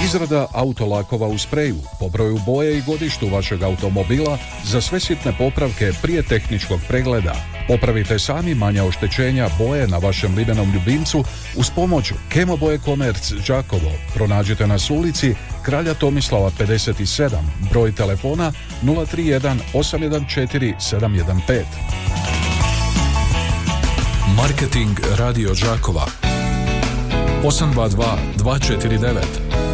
Izrada autolakova u spreju, po broju boje i godištu vašeg automobila za sve sitne popravke prije tehničkog pregleda. Popravite sami manja oštećenja boje na vašem limenom ljubimcu uz pomoć Kemoboje Komerc Đakovo. Pronađite nas u ulici Kralja Tomislava 57, broj telefona 031 814 715. Marketing Radio Đakova 822 249